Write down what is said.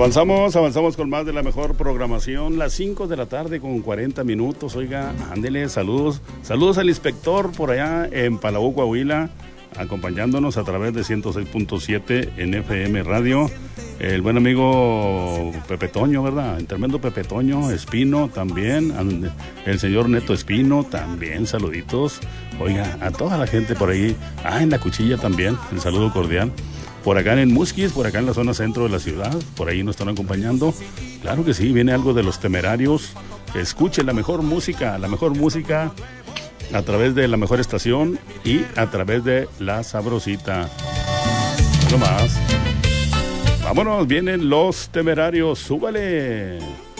Avanzamos con más de la mejor programación, las 5 de la tarde con 40 minutos. Oiga, ándele, saludos al inspector por allá en Palau, Coahuila, acompañándonos a través de 106.7 en FM Radio. El buen amigo Pepe Toño, ¿verdad? El tremendo Pepe Toño, Espino también, el señor Neto Espino también, saluditos. Oiga, a toda la gente por ahí, en la Cuchilla también, el saludo cordial. Por acá en Musquis, por acá en la zona centro de la ciudad, por ahí nos están acompañando. Claro que sí, viene algo de Los Temerarios. Escuche la mejor música a través de la mejor estación y a través de La Sabrosita. No más. Vámonos, vienen Los Temerarios, súbale.